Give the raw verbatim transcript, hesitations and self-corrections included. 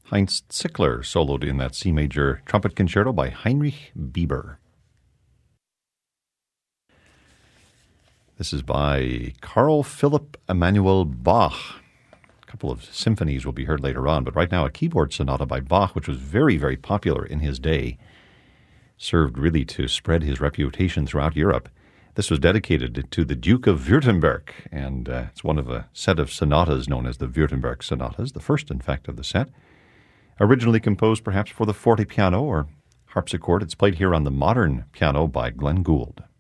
Heinz Zickler soloed in that C major trumpet concerto by Heinrich Bieber. This is by Carl Philipp Emanuel Bach. A couple of symphonies will be heard later on, but right now a keyboard sonata by Bach, which was very, very popular in his day, served really to spread his reputation throughout Europe. This was dedicated to the Duke of Württemberg, and uh, it's one of a set of sonatas known as the Württemberg Sonatas, the first, in fact, of the set. Originally composed perhaps for the forte piano or harpsichord, it's played here on the modern piano by Glenn Gould.